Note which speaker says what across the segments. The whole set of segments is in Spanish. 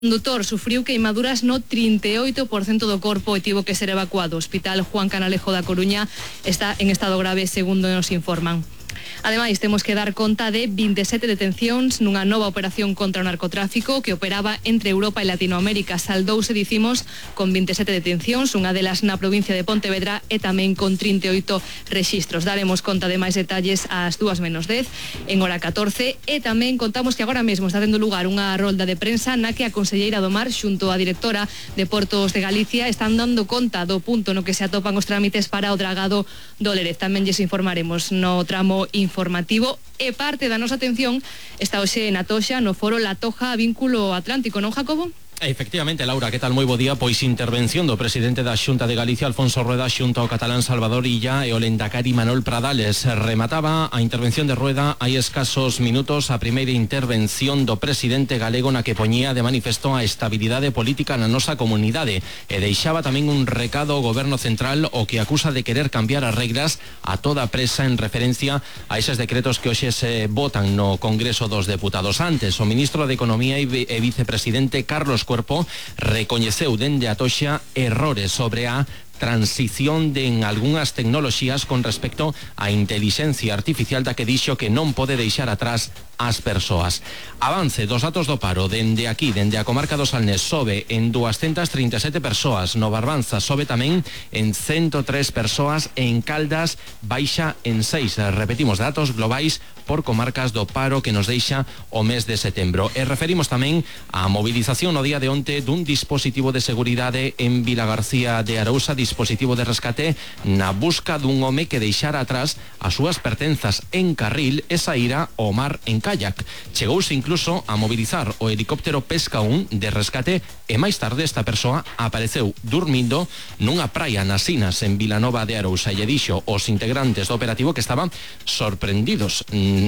Speaker 1: O condutor sufriu queimaduras no 38% do corpo e tivo que ser evacuado. O Hospital Juan Canalejo da Coruña está en estado grave, segundo nos informan. Ademais, temos que dar conta de 27 detencións nunha nova operación contra o narcotráfico que operaba entre Europa e Latinoamérica. Saldouse, dicimos, con 27 detencións, unha delas na provincia de Pontevedra e tamén con 38 rexistros. Daremos conta de máis detalles ás 2:10 en hora 14 e tamén contamos que agora mesmo está tendo lugar unha rolda de prensa na que a conselleira do Mar xunto á directora de Portos de Galicia están dando conta do punto no que se atopan os trámites para o dragado do Lérez. Tamén lles informaremos no tramo informativo e parte da nosa atención está hoxe na Toxa no foro La Toja Vínculo Atlántico, non, Jacobo?
Speaker 2: Efectivamente, Laura, que tal? Moi bo día. Pois intervención do presidente da Xunta de Galicia, Alfonso Rueda, xunto ao catalán Salvador Illa e o lendakari Manol Pradales. Remataba a intervención de Rueda hai escasos minutos a primeira intervención do presidente galego na que poñía de manifesto a estabilidade política na nosa comunidade e deixaba tamén un recado ao goberno central o que acusa de querer cambiar as regras a toda presa en referencia a eses decretos que hoxe se votan no Congreso dos Deputados. Antes, o ministro de Economía e vicepresidente Carlos Cuerpo recoñeceu dende a Toxa errores sobre a transición de en algunhas tecnoloxías con respecto á inteligencia artificial da que dixo que non pode deixar atrás as persoas. Avance dos datos do paro dende aquí, dende a comarca do Salnés, sobe en 237 persoas, no Barbanza sobe tamén en 103 persoas, en Caldas baixa en 6. Repetimos, datos globais por comarcas do paro que nos deixa o mes de setembro. E referimos tamén á movilización no día de onte dun dispositivo de seguridade en Vilagarcía de Arousa, dispositivo de rescate na busca dun home que deixara atrás as súas pertenzas en carril e saíra ao mar en kayak. Chegouse incluso a mobilizar o helicóptero Pesca 1 de rescate e máis tarde esta persoa apareceu dormindo nunha praia nas Sinas en Vilanova de Arousa e dixo aos integrantes do operativo que estaban sorprendido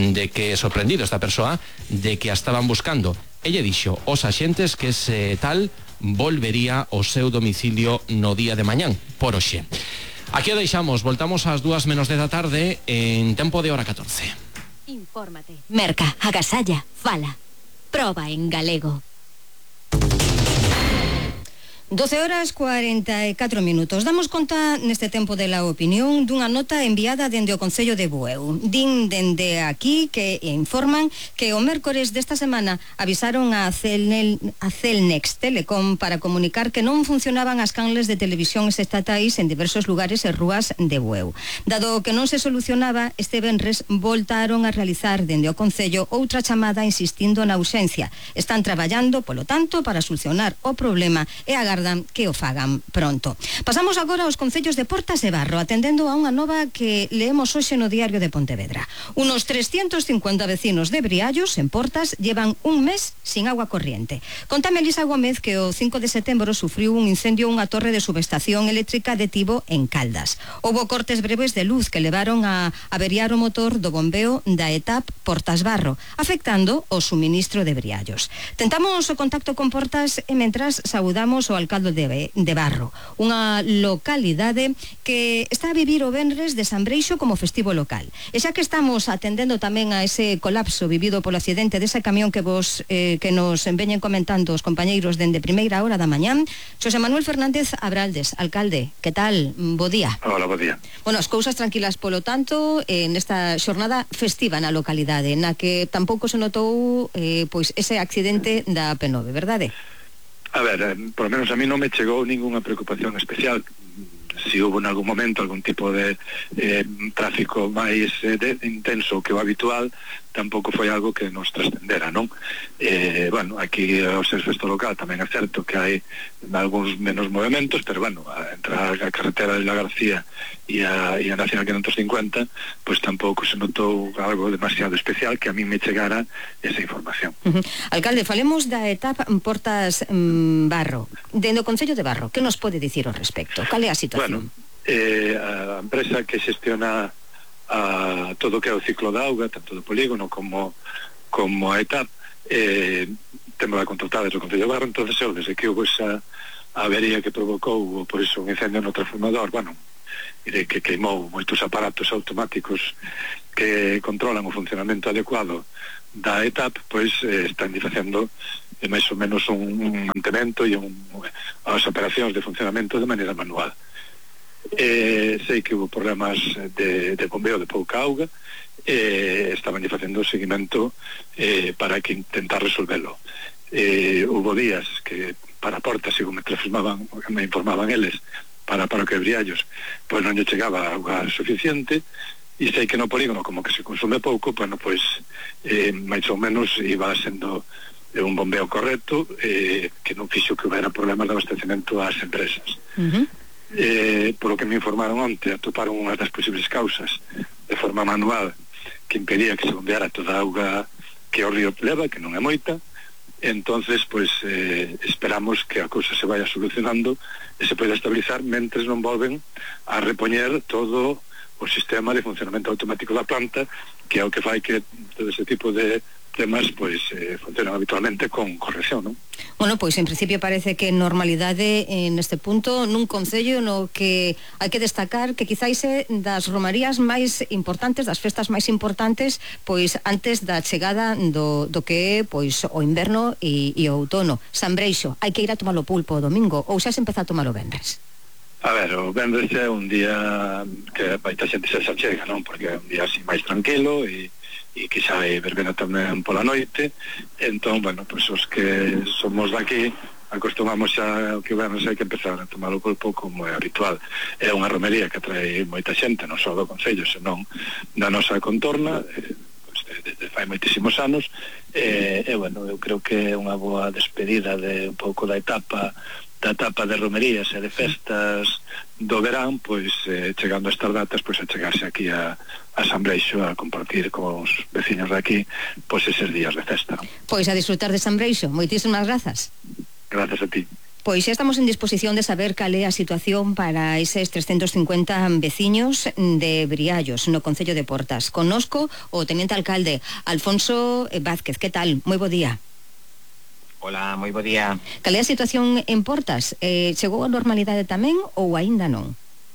Speaker 2: esta persoa de que a estaban buscando. Ella dixo aos axentes que ese tal volvería ao seu domicilio no día de mañán, por hoxe. Aquí o deixamos, voltamos ás 2:10 da tarde en tempo de hora 14.
Speaker 3: Infórmate, merca, agasalla, fala, proba en galego. 12:44. Damos conta neste tempo de la opinión dunha nota enviada dende o Concello de Bueu. Din dende aquí que informan que o mércores desta semana avisaron a Celnex Telecom para comunicar que non funcionaban as canles de televisións estatais en diversos lugares e rúas de Bueu. Dado que non se solucionaba, este venres voltaron a realizar dende o Concello outra chamada insistindo na ausencia. Están traballando, polo tanto, para solucionar o problema e agardan que o fagan pronto. Pasamos agora aos concellos de Portas e Barro, atendendo a unha nova que leemos hoxe no Diario de Pontevedra. Unos 350 vecinos de Briallos, en Portas, llevan un mes sin agua corriente. Contame Elisa Gómez que o 5 de setembro sufriu un incendio unha torre de subestación eléctrica de Tibo en Caldas. Houbo cortes breves de luz que levaron a averiar o motor do bombeo da ETAP Portas Barro, afectando o suministro de Briallos. Tentamos o contacto con Portas e mentras saudamos o alcalde de Barro, unha localidade que está a vivir o venres de San Breixo como festivo local. E xa que estamos atendendo tamén a ese colapso vivido polo accidente dese camión que nos veñen comentando os compañeiros dende primeira hora da mañán, Xosé Manuel Fernández Abraldes, alcalde, que tal? Bo día.
Speaker 4: Hola, bo día.
Speaker 3: Bueno, as cousas tranquilas polo tanto nesta xornada festiva na localidade, na que tampouco se notou pois ese accidente da P9, verdade?
Speaker 4: A ver, por lo menos a mí non me chegou ninguna preocupación especial. Si hubo en algún momento algún tipo de tráfico máis intenso que o habitual, tampouco foi algo que nos trascendera, non? Bueno, aquí ao ser festo local tamén é certo que hai algúns menos movimentos, pero bueno, entre a carretera de la García e a Nacional 550, pues tampouco se notou algo demasiado especial que a mí me chegara esa información.
Speaker 3: Alcalde, falemos da etapa Portas Barro. Dentro do Concello de Barro, que nos pode dicir ao respecto? Cal é a situación?
Speaker 4: Bueno, a empresa que xestiona a todo o que é o ciclo da auga, tanto do polígono como a ETAP, temos a contratar desde o Concello de Barro. Entonces, desde que houve esa avería que provocou por iso un incendio no transformador, bueno, que queimou moitos aparatos automáticos que controlan o funcionamento adecuado da ETAP, pois están facendo máis ou menos un mantemento e as operacións de funcionamento de maneira manual. Sei que hubo problemas de bombeo de pouca auga, estaban facendo o seguimento para que intentar resolvelo. Hubo días que para a porta, según me informaban eles, para o que Briallos, pois non lle chegaba auga suficiente, e sei que no polígono, como que se consume pouco, bueno, pois máis ou menos iba sendo un bombeo correcto, que non fixo que houbera problemas de abastecemento ás empresas. Por lo que me informaron onte, atoparon unhas das posibles causas de forma manual que impedía que se bombeara toda a auga que o río leva, que non é moita. Entonces, pues esperamos que a cousa se vaya solucionando e se poida estabilizar mentres non volven a repoñer todo o sistema de funcionamento automático da planta, que é o que fai que todo ese tipo de temas pois funcionan habitualmente con corrección, non?
Speaker 3: Bueno, pois en principio parece que normalidade neste punto nun concello no que hai que destacar que quizáis é das romarías máis importantes, das festas máis importantes, pois antes da chegada do que é pois o inverno e o outono. San Breixo, hai que ir a tomar o pulpo o domingo ou xa se empeza a tomar o vendres?
Speaker 4: A ver, o vendres é un día que baita xente se achega, non? Porque é un día así máis tranquilo e que xa hai verbena tamén pola noite. Entón, bueno, pois os que somos daqui acostumamos xa o que vendres hai que empezar a tomar o pulpo como é habitual. É unha romería que atrae moita xente, non só do concello, senón da nosa contorna, desde fai moitísimos anos, e bueno, eu creo que é unha boa despedida de un pouco da etapa de romerías e de festas do verán, pois chegando a estas datas, pois a chegarse aquí a San Breixo a compartir con os veciños de aquí pois eses días de festa.
Speaker 3: Pois a disfrutar de San Breixo. Moitísimas grazas.
Speaker 4: Gracias a ti.
Speaker 3: Pois xa estamos en disposición de saber cal é a situación para eses 350 veciños de Briallos, no concello de Portas. Connosco o teniente alcalde Alfonso Vázquez. Que tal? Moi bo día.
Speaker 5: Hola, moi bo día.
Speaker 3: Cal é a situación en Portas? Chegou a normalidade tamén ou aínda non?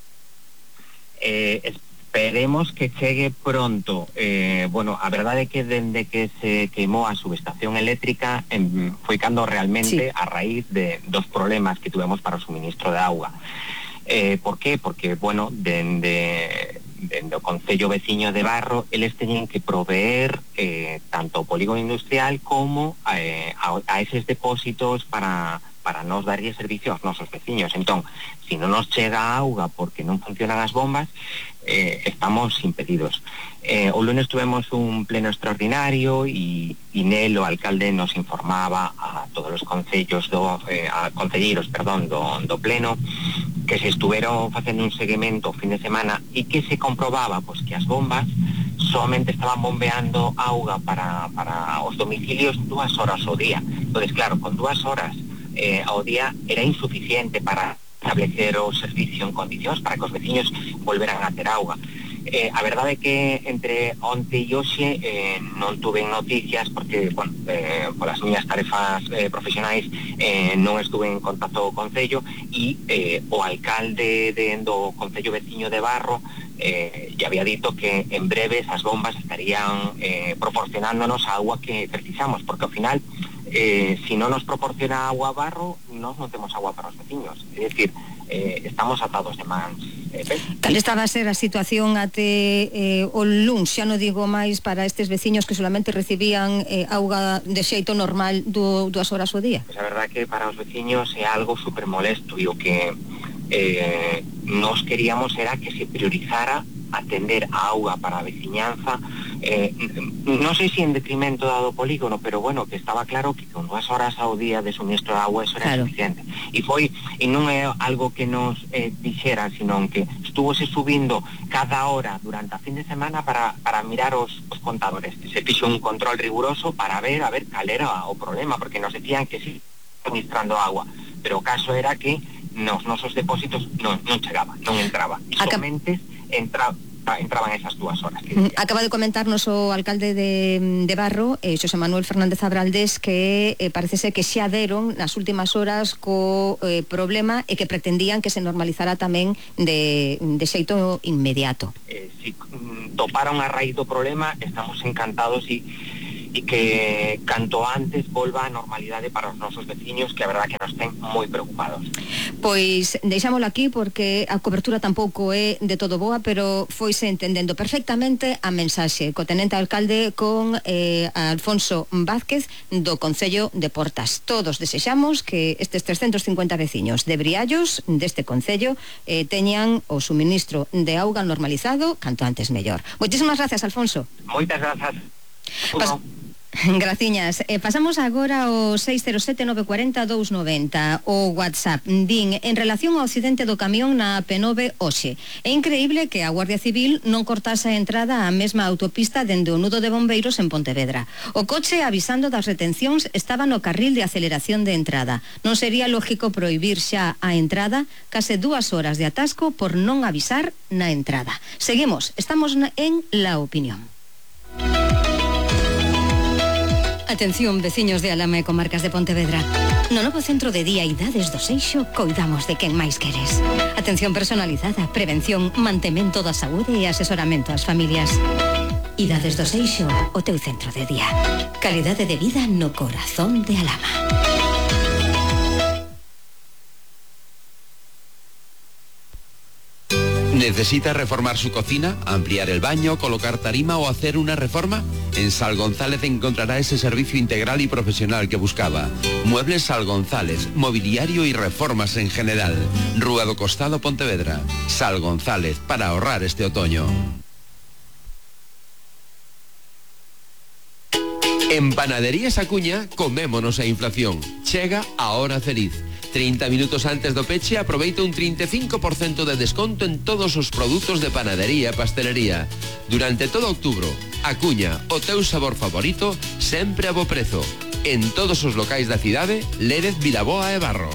Speaker 5: Esperemos que chegue pronto. Bueno, a verdade é que dende que se queimou a subestación eléctrica foi cando realmente a raíz dos problemas que tuvemos para o suministro de auga. Por qué? Porque, bueno, dende o concello veciño de Barro, eles teñen que proveer tanto o polígono industrial como a eses depósitos para nos darlle servicio aos nosos veciños. Entón, se non nos chega a auga porque non funcionan as bombas, estamos impedidos. O lunes tuvemos un pleno extraordinario e nel o alcalde nos informaba a todos os concelleiros do pleno que se estuveron facendo un seguimento o fin de semana e que se comprobaba pois que as bombas somente estaban bombeando auga para os domicilios 2 horas ao día. Entonces, claro, con 2 horas ao día era insuficiente para establecer o servicio en condicións para que os veciños volveran a ter auga. A verdade é que entre onte e hoxe non tuve noticias porque, bueno, polas miñas tarefas profesionais non estuve en contacto co concello e o alcalde do concello veciño de Barro ya había dito que en breves as bombas estarían proporcionándonos a agua que precisamos, porque ao final si non nos proporciona agua a Barro, non temos agua para os veciños. É dicir, estamos atados de mans.
Speaker 3: Cal estaba a ser a situación até o luns, xa non digo máis para estes veciños que solamente recibían auga de xeito normal 2 horas ao día?
Speaker 5: Pois a verdade que para os veciños é algo super molesto e o que nos queríamos era que se priorizara atender a auga para a veciñanza, non sei se en detrimento do polígono, pero bueno, que estaba claro que con 2 horas ao día de suministro de agua eso era suficiente. E non é algo que nos dixeran, sino que estuvose subindo cada hora durante a fin de semana para mirar os contadores. Se fixo un control riguroso para ver cal era o problema, porque nos decían que sí, suministrando agua, pero o caso era que nos nosos depósitos non chegaba, non entraba. Somente entraban esas 2 horas.
Speaker 3: Acaba de comentarnos o alcalde de Barro, Xosé Manuel Fernández Abraldés, que parece ser que xa deron nas últimas horas co problema e que pretendían que se normalizara tamén de xeito inmediato.
Speaker 5: Si toparon a raíz do problema, estamos encantados e e que canto antes volva a normalidade para os nosos veciños, que a verdad que nos ten moi preocupados.
Speaker 3: Pois deixámoslo aquí porque a cobertura tampouco é de todo boa, pero foise entendendo perfectamente a mensaxe co tenente alcalde con Alfonso Vázquez do Concello de Portas. Todos desexamos que estes 350 veciños de Briallos deste Concello teñan o suministro de auga normalizado canto antes mellor. Moitísimas gracias, Alfonso.
Speaker 5: Moitas grazas.
Speaker 3: Graciñas. Pasamos agora ao 607-940-290 o WhatsApp. Din, en relación ao accidente do camión na P9 hoxe, é increíble que a Guardia Civil non cortase a entrada á mesma autopista dende o nudo de bombeiros en Pontevedra. O coche avisando das retencións estaba no carril de aceleración de entrada. Non sería lógico prohibir xa a entrada, case 2 horas de atasco por non avisar na entrada. Seguimos, estamos en La Opinión. Atención, veciños de Alama e comarcas de Pontevedra. No novo centro de día Idades do Seixo coidamos de quen máis queres. Atención personalizada, prevención, mantemento da saúde e asesoramento ás familias. Idades do Seixo, o teu centro de día. Calidade de vida no corazón de Alama.
Speaker 6: ¿Necesita reformar su cocina, ampliar el baño, colocar tarima o hacer una reforma? En Sal González encontrará ese servicio integral y profesional que buscaba. Muebles Sal González, mobiliario y reformas en general. Rúa do Costado, Pontevedra. Sal González, para ahorrar este otoño. En Panaderías Acuña, comémonos a inflación. Chega a hora feliz. 30 minutos antes do peche aproveita un 35% de desconto en todos os produtos de panadería e pastelería. Durante todo outubro, Acuña, o teu sabor favorito, sempre a bo prezo. En todos os locais da cidade, Lérez, Vilaboa e Barro.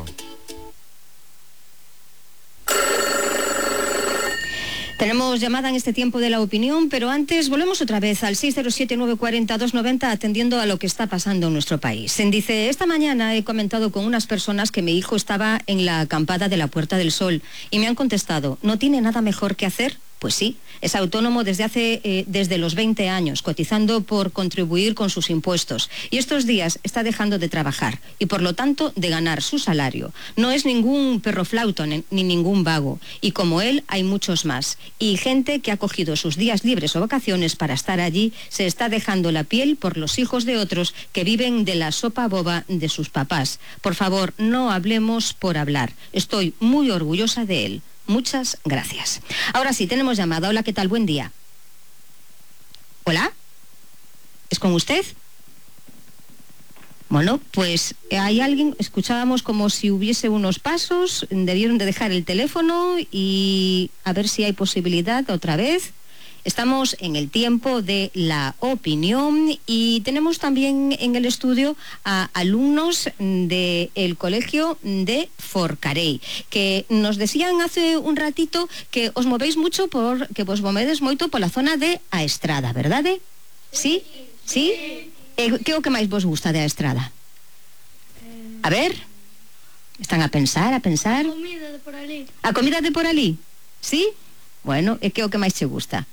Speaker 3: Tenemos llamada en este tiempo de La Opinión, pero antes volvemos otra vez al 607-940-290 atendiendo a lo que está pasando en nuestro país. Dice, esta mañana he comentado con unas personas que mi hijo estaba en la acampada de la Puerta del Sol y me han contestado, ¿no tiene nada mejor que hacer? Pues sí, es autónomo desde los 20 años, cotizando por contribuir con sus impuestos. Y estos días está dejando de trabajar y, por lo tanto, de ganar su salario. No es ningún perroflauto ni ningún vago. Y como él, hay muchos más. Y gente que ha cogido sus días libres o vacaciones para estar allí, se está dejando la piel por los hijos de otros que viven de la sopa boba de sus papás. Por favor, no hablemos por hablar. Estoy muy orgullosa de él. Muchas gracias. Ahora sí, tenemos llamada. Hola, ¿qué tal? Buen día. ¿Hola? ¿Es con usted? Bueno, pues hay alguien, escuchábamos como si hubiese unos pasos, debieron de dejar el teléfono y a ver si hay posibilidad otra vez. Estamos en el tiempo de La Opinión y tenemos también en el estudio a alumnos del colegio de Forcarei, que nos decían hace un ratito que os movéis mucho que vos movedes moito pola zona de A Estrada, verdade? Sí? Sí? Que é o que máis vos gusta de A Estrada? A ver? Están a pensar? A comida de por ali. A comida de por ali? Sí? Bueno, e que é o que máis che gusta?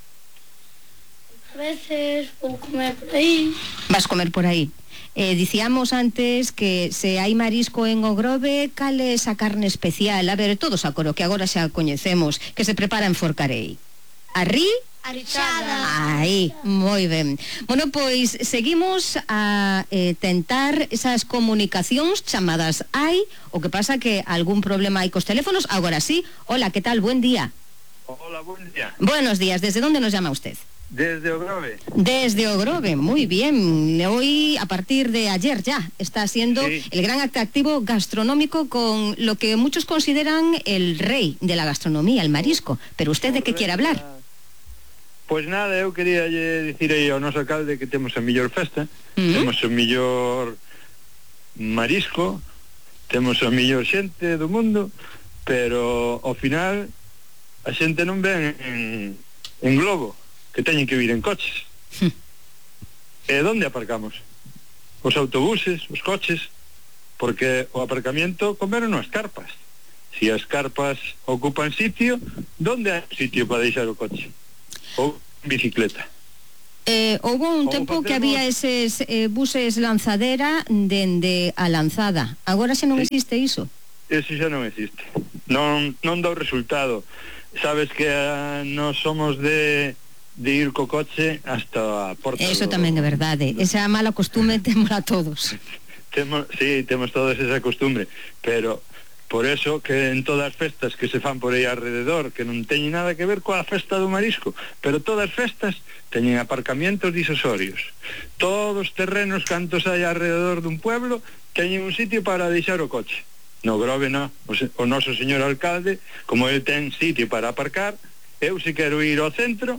Speaker 7: A veces vou comer por aí.
Speaker 3: Vas comer por aí. Dicíamos antes que se hai marisco en Ogrove, cal é esa carne especial? A ver, todos a coro, que agora xa coñecemos, que se prepara en Forcarei. Arrí?
Speaker 7: Arichada.
Speaker 3: Aí, moi ben. Bueno, pois seguimos a tentar esas comunicacións chamadas hai, o que pasa que algún problema hai cos teléfonos. Agora sí. Hola, que tal? Buen día.
Speaker 4: Hola, buen día.
Speaker 3: Buenos días. ¿Desde dónde nos llama usted?
Speaker 4: Desde Ogrove.
Speaker 3: Desde Ogrove, muy bien. Hoy, a partir de ayer ya, está siendo el gran atractivo gastronómico con lo que muchos consideran el rey de la gastronomía, el marisco. Pero usted, ¿de qué quiere hablar?
Speaker 4: Pois nada, eu quería dicir aí ao noso alcalde que temos a mellor festa, temos o mellor marisco, temos a mellor xente do mundo, pero ao final a xente non ven en globo, que teñen que vir en coches. E onde aparcamos? Os autobuses, os coches, porque o aparcamiento comeron as carpas. Si as carpas ocupan sitio, onde hai sitio para deixar o coche? Ou bicicleta.
Speaker 3: Houve un tempo que había eses buses lanzadera dende a Lanzada. Agora xa non existe iso.
Speaker 4: Eso xa non existe. Non dá o resultado. Sabes que non somos de ir co coche hasta a porta.
Speaker 3: Eso tamén é verdade. Esa mala costume témola todos.
Speaker 4: Temos todos esa costumbre, pero por eso que en todas as festas que se fan por aí alrededor, que non teñen nada que ver coa festa do marisco, pero todas as festas teñen aparcamientos disosorios. Todos os terrenos cantos hai alrededor dun pueblo teñen un sitio para deixar o coche. No Grove non, o noso señor alcalde, como ele ten sitio para aparcar, eu se quero ir ao centro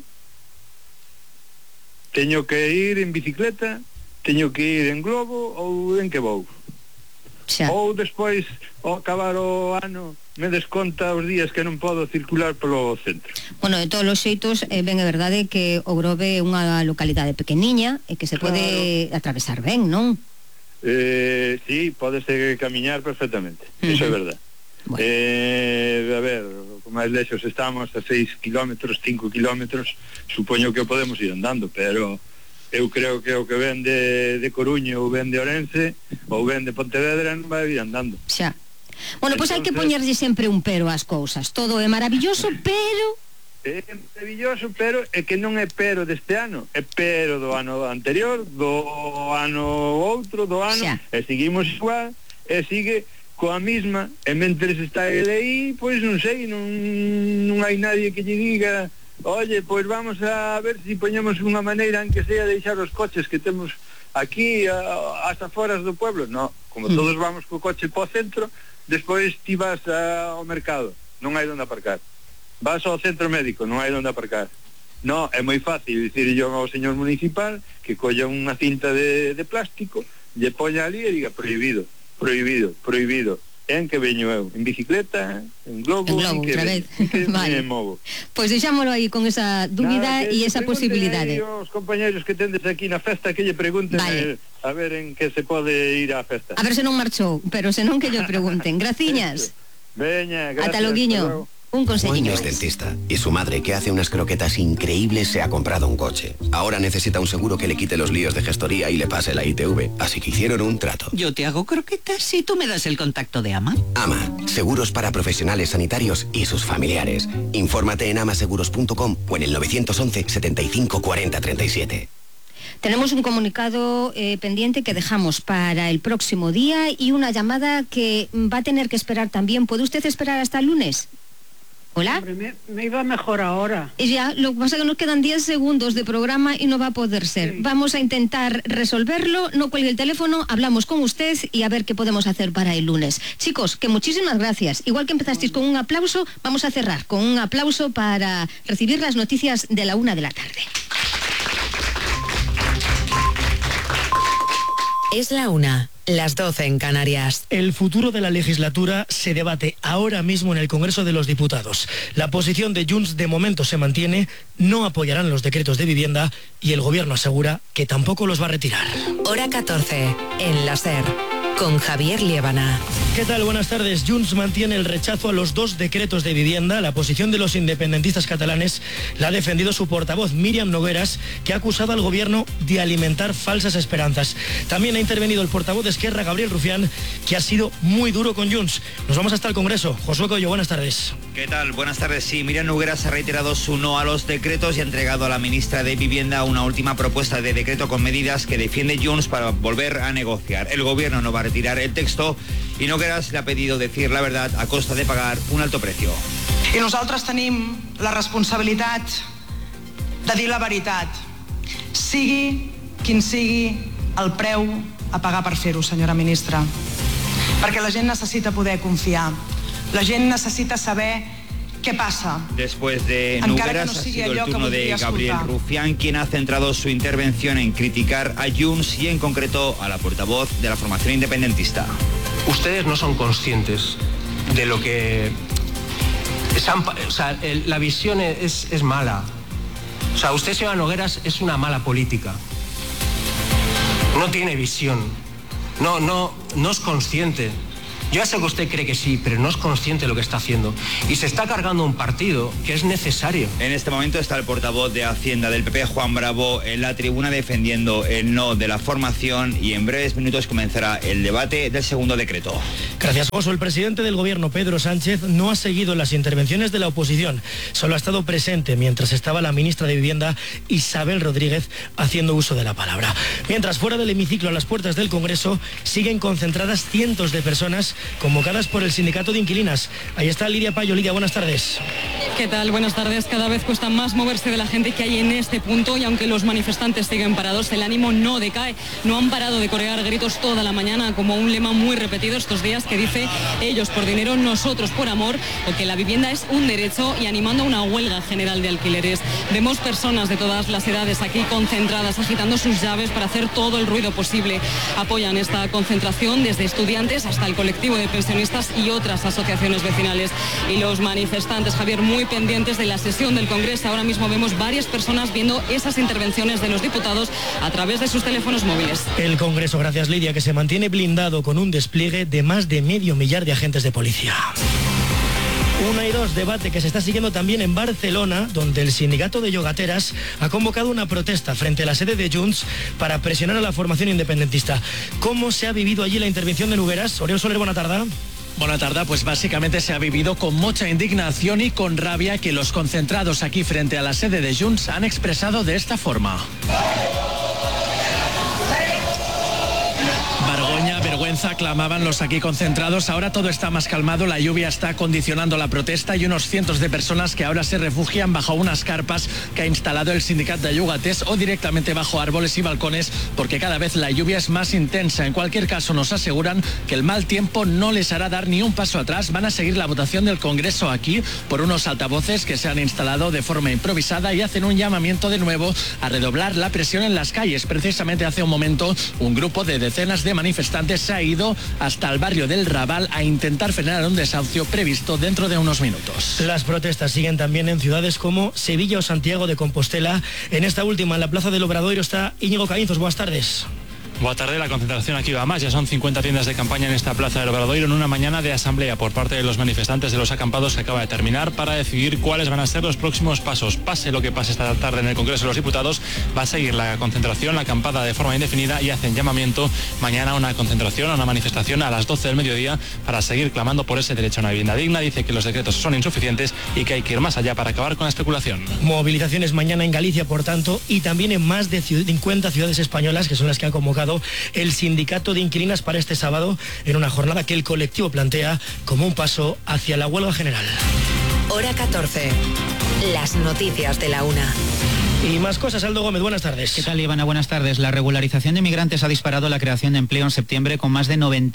Speaker 4: teño que ir en bicicleta, teño que ir en globo ou en que vou. Ou despois, ao acabar o ano, me desconta os días que non podo circular polo centro.
Speaker 3: Bueno, de todos os xeitos, ben é verdade que o Grove é unha localidade pequeniña e que se pode atravesar ben, non?
Speaker 4: Sí, podese camiñar perfectamente, eso é verdade. Bueno. A ver, como máis lexos estamos a 6 kilómetros, 5 kilómetros, supoño que podemos ir andando, pero eu creo que o que ven de Coruña ou ven de Orense ou ven de Pontevedra non vai ir andando.
Speaker 3: Xa. Bueno, pois hai que poñerlle sempre un pero ás cousas. Todo é maravilloso, pero...
Speaker 4: É maravilloso, pero é que non é pero deste ano, é pero do ano anterior, do ano outro, do ano, e seguimos igual, e sigue coa misma, e mentres está ele aí, pois non sei, non hai nadie que lle diga... Oye, pois vamos a ver se poñemos unha maneira en que sea deixar os coches que temos aquí ás aforas do pueblo. No, como todos vamos co coche po centro, despois ti vas ao mercado, non hai onde aparcar. Vas ao centro médico, non hai onde aparcar. No, é moi fácil dicir yo ao señor municipal que colla unha cinta de plástico, lle poña ali e diga prohibido, prohibido, prohibido. En que veño eu, en bicicleta, en globo,
Speaker 3: outra vez.
Speaker 4: Vale. Me movo.
Speaker 3: Pois deixámolo aí con esa dúbida e esa posibilidade.
Speaker 4: Os compañeros que tendes aquí na festa que lle pregunten a ver en que se pode ir á festa.
Speaker 3: A ver se non marchou, pero se non que lle pregunten. Graciñas.
Speaker 4: Veña, gracias.
Speaker 3: Ata loguiño. Un consejillo.
Speaker 8: Juan es dentista y su madre, que hace unas croquetas increíbles, se ha comprado un coche. Ahora necesita un seguro que le quite los líos de gestoría y le pase la ITV. Así que hicieron un trato.
Speaker 9: Yo te hago croquetas y tú me das el contacto de AMA.
Speaker 8: AMA, seguros para profesionales sanitarios y sus familiares. Infórmate en amaseguros.com o en el 911 75 40 37.
Speaker 3: Tenemos un comunicado pendiente que dejamos para el próximo día y una llamada que va a tener que esperar también. ¿Puede usted esperar hasta el lunes? ¿Hola?
Speaker 10: Hombre, me iba mejor ahora.
Speaker 3: Ya, lo que pasa es que nos quedan 10 segundos de programa y no va a poder ser. Sí. Vamos a intentar resolverlo, no cuelgue el teléfono, hablamos con usted y a ver qué podemos hacer para el lunes. Chicos, que muchísimas gracias. Igual que empezasteis con un aplauso, vamos a cerrar con un aplauso para recibir las noticias de la 1 de la tarde.
Speaker 11: Es la 1, las 12 en Canarias.
Speaker 12: El futuro de la legislatura se debate ahora mismo en el Congreso de los Diputados. La posición de Junts de momento se mantiene, no apoyarán los decretos de vivienda y el gobierno asegura que tampoco los va a retirar.
Speaker 11: Hora 14, en la SER, con Javier Liébana.
Speaker 12: ¿Qué tal? Buenas tardes. Junts mantiene el rechazo a los 2 decretos de vivienda. La posición de los independentistas catalanes la ha defendido su portavoz Míriam Nogueras, que ha acusado al gobierno de alimentar falsas esperanzas. También ha intervenido el portavoz de Esquerra, Gabriel Rufián, que ha sido muy duro con Junts. Nos vamos hasta el Congreso. Josué Coello, buenas tardes.
Speaker 13: ¿Qué tal? Buenas tardes. Sí, Míriam Nogueras ha reiterado su no a los decretos y ha entregado a la ministra de Vivienda una última propuesta de decreto con medidas que defiende Junts para volver a negociar. El gobierno no va a retirar el texto i Nogueras le ha pedido decir la verdad a costa de pagar un alto precio.
Speaker 14: I nosaltres tenim la responsabilitat de dir la veritat, sigui quin sigui el preu a pagar per fer-ho, senyora ministra. Perquè la gent necessita poder confiar, la gent necessita saber ¿qué pasa?
Speaker 13: Después de Nogueras ha sido el turno de Gabriel Rufián, quien ha centrado su intervención en criticar a Junts y en concreto a la portavoz de la formación independentista.
Speaker 15: Ustedes no son conscientes de lo que... la visión es mala. O sea, usted, señora Nogueras, es una mala política. No tiene visión. No es consciente Yo ya sé que usted cree que sí, pero no es consciente de lo que está haciendo. Y se está cargando un partido que es necesario.
Speaker 13: En este momento está el portavoz de Hacienda del PP, Juan Bravo, en la tribuna defendiendo el no de la formación, y en breves minutos comenzará el debate del segundo decreto.
Speaker 12: Gracias, Oso. El presidente del gobierno, Pedro Sánchez, no ha seguido las intervenciones de la oposición. Solo ha estado presente mientras estaba la ministra de Vivienda, Isabel Rodríguez, haciendo uso de la palabra. Mientras, fuera del hemiciclo, a las puertas del Congreso, siguen concentradas cientos de personas convocadas por el sindicato de inquilinas. Ahí está Lidia Payo. Lidia, buenas tardes.
Speaker 16: ¿Qué tal? Buenas tardes. Cada vez cuesta más moverse de la gente que hay en este punto, y aunque los manifestantes siguen parados, el ánimo no decae. No han parado de corear gritos toda la mañana, como un lema muy repetido estos días que dice: ellos por dinero, nosotros por amor, o que la vivienda es un derecho, y animando a una huelga general de alquileres. Vemos personas de todas las edades aquí concentradas, agitando sus llaves para hacer todo el ruido posible. Apoyan esta concentración desde estudiantes hasta el colectivo de pensionistas y otras asociaciones vecinales. Y los manifestantes, Javier, muy pendientes de la sesión del Congreso. Ahora mismo vemos varias personas viendo esas intervenciones de los diputados a través de sus teléfonos móviles.
Speaker 12: El Congreso, gracias Lidia, que se mantiene blindado con un despliegue de más de 500 000 de agentes de policía. 1 y 2, debate que se está siguiendo también en Barcelona, donde el sindicato de yogateras ha convocado una protesta frente a la sede de Junts para presionar a la formación independentista. ¿Cómo se ha vivido allí la intervención de Nogueras? Oriol Soler, buena tarde.
Speaker 17: Buena tarde, pues básicamente se ha vivido con mucha indignación y con rabia que los concentrados aquí frente a la sede de Junts han expresado de esta forma. Vergüenza, clamaban los aquí concentrados. Ahora todo está más calmado, la lluvia está condicionando la protesta y unos cientos de personas que ahora se refugian bajo unas carpas que ha instalado el sindicato de yogates, o directamente bajo árboles y balcones, porque cada vez la lluvia es más intensa. En cualquier caso, nos aseguran que el mal tiempo no les hará dar ni un paso atrás. Van a seguir la votación del Congreso aquí por unos altavoces que se han instalado de forma improvisada, y hacen un llamamiento de nuevo a redoblar la presión en las calles. Precisamente hace un momento un grupo de decenas de manifestantes se ha ido hasta el barrio del Raval a intentar frenar un desahucio previsto dentro de unos minutos.
Speaker 12: Las protestas siguen también en ciudades como Sevilla o Santiago de Compostela. En esta última, en la Plaza del Obradoiro, está Íñigo Caínzos. Buenas tardes.
Speaker 18: Buenas tardes, la concentración aquí va más. Ya son 50 tiendas de campaña en esta Plaza del Obradoiro, en una mañana de asamblea por parte de los manifestantes de los acampados que acaba de terminar, para decidir cuáles van a ser los próximos pasos. Pase lo que pase esta tarde en el Congreso de los Diputados, va a seguir la concentración, la acampada de forma indefinida, y hacen llamamiento mañana a una concentración, a una manifestación a las 12 del mediodía para seguir clamando por ese derecho a una vivienda digna. Dice que los decretos son insuficientes y que hay que ir más allá para acabar con la especulación.
Speaker 12: Movilizaciones mañana en Galicia, por tanto, y también en más de 50 ciudades españolas, que son las que ha convocado el sindicato de inquilinas para este sábado, en una jornada que el colectivo plantea como un paso hacia la huelga general.
Speaker 11: Hora 14. Las noticias de la 1.
Speaker 12: Y más cosas, Aldo Gómez, buenas tardes.
Speaker 19: ¿Qué tal, Ivana? Buenas tardes. La regularización de migrantes ha disparado la creación de empleo en septiembre, con más de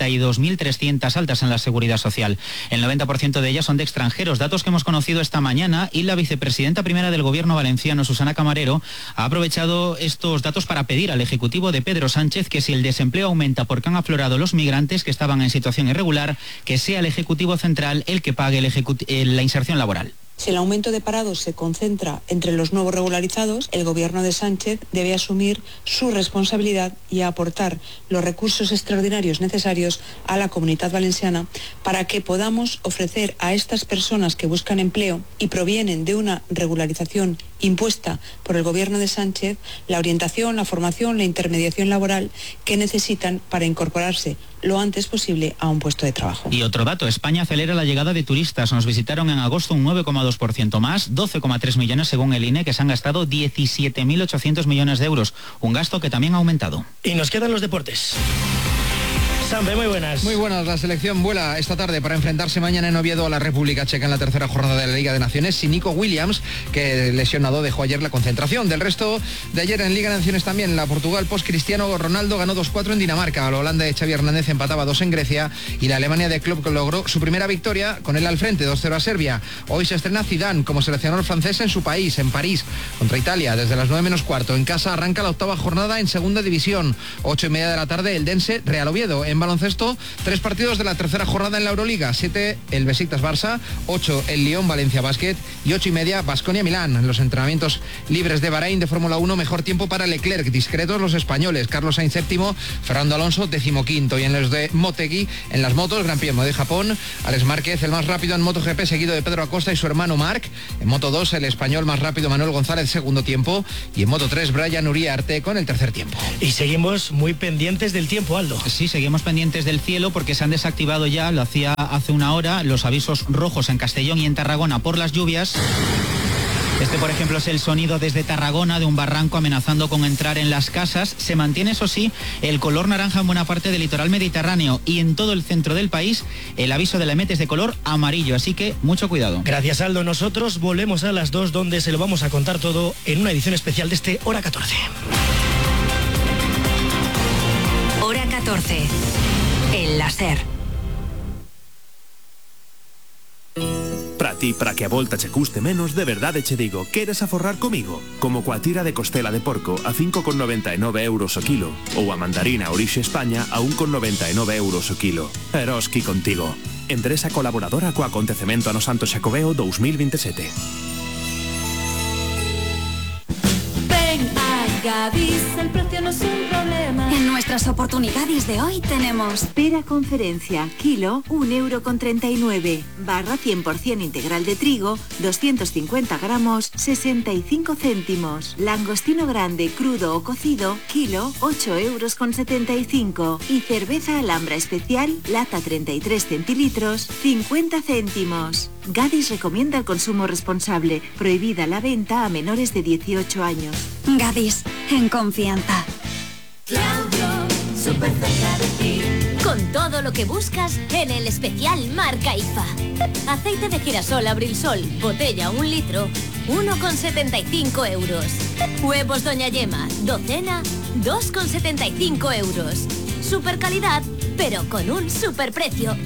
Speaker 19: 92.300 altas en la Seguridad Social. El 90% de ellas son de extranjeros, datos que hemos conocido esta mañana, y la vicepresidenta primera del Gobierno valenciano, Susana Camarero, ha aprovechado estos datos para pedir al Ejecutivo de Pedro Sánchez que, si el desempleo aumenta porque han aflorado los migrantes que estaban en situación irregular, que sea el Ejecutivo Central el que pague la inserción laboral.
Speaker 20: Si el aumento de parados se concentra entre los nuevos regularizados, el Gobierno de Sánchez debe asumir su responsabilidad y aportar los recursos extraordinarios necesarios a la Comunidad Valenciana para que podamos ofrecer a estas personas que buscan empleo y provienen de una regularización impuesta por el Gobierno de Sánchez la orientación, la formación, la intermediación laboral que necesitan para incorporarse lo antes posible a un puesto de trabajo.
Speaker 19: Y otro dato, España acelera la llegada de turistas. Nos visitaron en agosto un 9,2% más, 12,3 millones según el INE, que se han gastado 17.800 millones de euros, un gasto que también ha aumentado.
Speaker 12: Y nos quedan los deportes. Sampe, muy buenas.
Speaker 21: Muy buenas. La selección vuela esta tarde para enfrentarse mañana en Oviedo a la República Checa en la tercera jornada de la Liga de Naciones, sin Nico Williams, que lesionado dejó ayer la concentración. Del resto de ayer en Liga de Naciones también, la Portugal post-Cristiano Ronaldo ganó 2-4 en Dinamarca, la Holanda de Xavi Hernández empataba 2 en Grecia, y la Alemania de Klopp logró su primera victoria con él al frente, 2-0 a Serbia. Hoy se estrena Zidane como seleccionador francés en su país, en París, contra Italia, desde las 9 menos cuarto. En casa arranca la octava jornada en segunda división, 8:30 de la tarde, el Dense Real Oviedo. En En baloncesto, 3 partidos de la tercera jornada en la Euroliga. 7 el Besiktas-Barça, 8 el Lyon-Valencia Basket y 8:30 Baskonia-Milán. En los entrenamientos libres de Bahrein de Fórmula 1, mejor tiempo para Leclerc. Discretos los españoles. Carlos Sainz séptimo, Fernando Alonso 15º. Y en los de Motegi, en las motos, Gran Premio de Japón, Alex Márquez, el más rápido en MotoGP, seguido de Pedro Acosta y su hermano Marc. En Moto 2, el español más rápido Manuel González, segundo tiempo. Y en Moto 3, Brian Uriarte con el tercer tiempo.
Speaker 12: Y seguimos muy pendientes del tiempo, Aldo.
Speaker 19: Sí, seguimos pendientes del cielo porque se han desactivado ya, lo hacía hace una hora, los avisos rojos en Castellón y en Tarragona por las lluvias. Este, por ejemplo, es el sonido desde Tarragona de un barranco amenazando con entrar en las casas. Se mantiene, eso sí, el color naranja en buena parte del litoral mediterráneo y en todo el centro del país el aviso de la EMET es de color amarillo, así que mucho cuidado.
Speaker 12: Gracias, Aldo. Nosotros volvemos a las 2, donde se lo vamos a contar todo en una edición especial de este Hora 14.
Speaker 11: Hora 14. El láser.
Speaker 1: Para ti, para que a volta che custe menos, de verdade che digo, queres aforrar comigo? Como coa tira de costela de porco a 5,99 euros o kilo, ou a mandarina Orixe España a 1,99 euros o kilo. Eroski contigo. Empresa colaboradora co acontecemento Ano Santo Xacobeo 2027.
Speaker 22: Gadis, el precio no es un problema.
Speaker 23: En nuestras oportunidades de hoy tenemos pera conferencia, kilo, 1,39 €, barra 100% integral de trigo, 250 gramos, 65 céntimos. Langostino grande, crudo o cocido, kilo, 8,75 € y cerveza Alhambra especial, lata 33 centilitros, 50 céntimos. Gadis recomienda el consumo responsable, prohibida la venta a menores de 18 años. Gadis, en confianza.
Speaker 22: Claudio, súper cerca de ti.
Speaker 24: Con todo lo que buscas en el especial marca IFA. Aceite de girasol Abrilsol, botella 1 litro, 1,75 €. Huevos Doña Yema, docena, 2,75 €. Super calidad, pero con un super precio.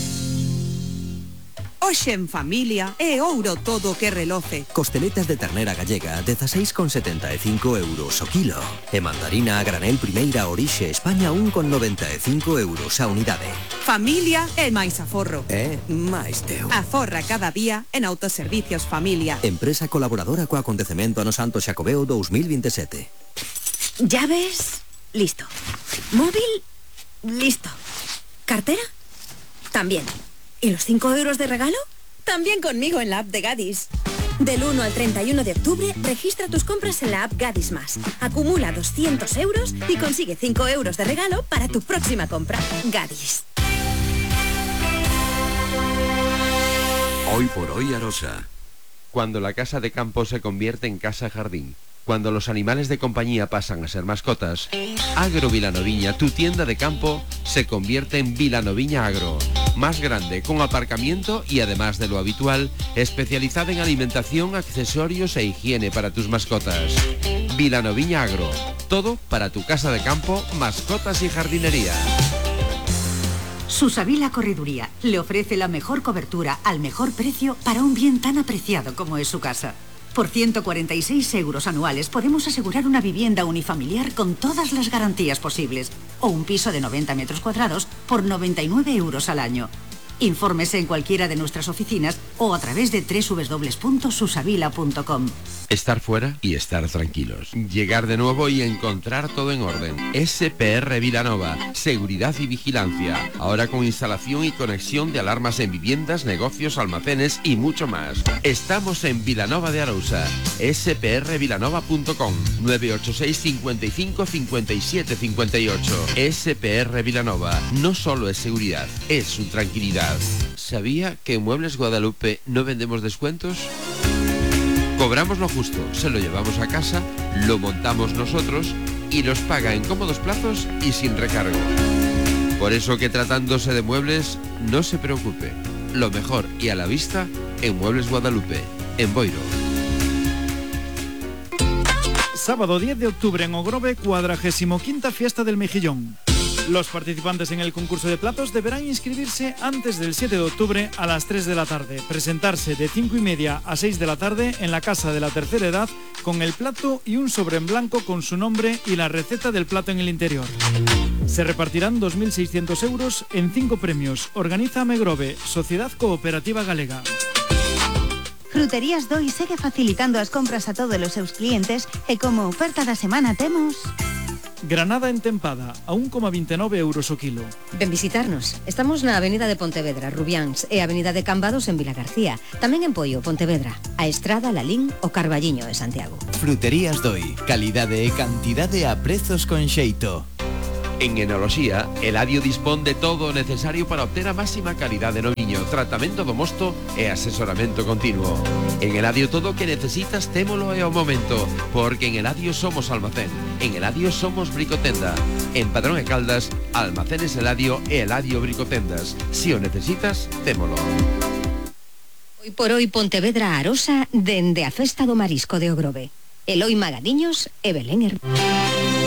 Speaker 25: Hoxe en familia é ouro todo o que reloce.
Speaker 26: Costeletas de ternera gallega, 16,75 euros o kilo. E mandarina a granel primeira Orixe España, 1,95 euros a unidade.
Speaker 25: Familia é máis aforro.
Speaker 26: É máis teu.
Speaker 25: Aforra cada día en Autoservicios Familia.
Speaker 26: Empresa colaboradora co acontecemento Ano Santo Xacobeo 2027.
Speaker 23: ¿Llaves? Listo. ¿Móvil? Listo. ¿Cartera? También. ¿Y los 5 € de regalo? También conmigo en la app de Gadis. Del 1 al 31 de octubre, registra tus compras en la app Gadis Más. Acumula 200 € y consigue 5 € de regalo para tu próxima compra. Gadis.
Speaker 6: Hoy por hoy Arosa. Cuando la casa de campo se convierte en casa jardín. Cuando los animales de compañía pasan a ser mascotas, Agro Vilanoviña, tu tienda de campo, se convierte en Vilanoviña Agro. Más grande, con aparcamiento y además de lo habitual, especializada en alimentación, accesorios e higiene para tus mascotas. Vilanoviña Agro. Todo para tu casa de campo, mascotas y jardinería.
Speaker 27: Susavila Correduría le ofrece la mejor cobertura al mejor precio para un bien tan apreciado como es su casa. Por 146 € anuales podemos asegurar una vivienda unifamiliar con todas las garantías posibles o un piso de 90 metros cuadrados por 99 € al año. Infórmese en cualquiera de nuestras oficinas o a través de www.susavila.com.
Speaker 6: Estar fuera y estar tranquilos. Llegar de nuevo y encontrar todo en orden. SPR Vilanova. Seguridad y vigilancia. Ahora con instalación y conexión de alarmas en viviendas, negocios, almacenes y mucho más. Estamos en Vilanova de Arousa. sprvilanova.com 986 55 57 58. SPR Vilanova. No solo es seguridad, es su tranquilidad. ¿Sabía que en Muebles Guadalupe no vendemos descuentos? Cobramos lo justo, se lo llevamos a casa, lo montamos nosotros y los paga en cómodos plazos y sin recargo. Por eso que tratándose de muebles, no se preocupe. Lo mejor y a la vista en Muebles Guadalupe, en Boiro.
Speaker 28: Sábado 10 de octubre en Ogrove, 45ª Fiesta del Mejillón.
Speaker 2: Los participantes en el concurso de platos deberán inscribirse antes del 7 de octubre a las 3 de la tarde, presentarse de 5:30 a 6 de la tarde en la Casa de la Tercera Edad con el plato y un sobre en blanco con su nombre y la receta del plato en el interior. Se repartirán 2.600 euros en 5 premios. Organiza Megrove, Sociedad Cooperativa Galega.
Speaker 4: Fruterías Doi segue facilitando as compras a todos os seus clientes e como oferta da semana temos...
Speaker 2: Granada entempada, a 1,29 euros o kilo.
Speaker 3: Ven visitarnos. Estamos na Avenida de Pontevedra, Rubiáns, e Avenida de Cambados en Vilagarcía. Tamén en Poio, Pontevedra, a Estrada, Lalín o Carballiño de Santiago.
Speaker 5: Fruterías Doi, calidade e cantidade a prezos con xeito.
Speaker 6: En Enoloxía, Eladio dispón de todo o necesario para obter a máxima calidade no viño, tratamento do mosto e asesoramento continuo. En Eladio todo o que necesitas témolo e ao momento, porque en Eladio somos almacén, en Eladio somos bricotenda. En Padrón e Caldas, Almacenes Eladio e Eladio Bricotendas. Si o necesitas, témolo.
Speaker 3: Hoy por hoy Pontevedra Arosa dende a Festa do Marisco de Ogrove. Eloi Magadiños e Belén Hermano.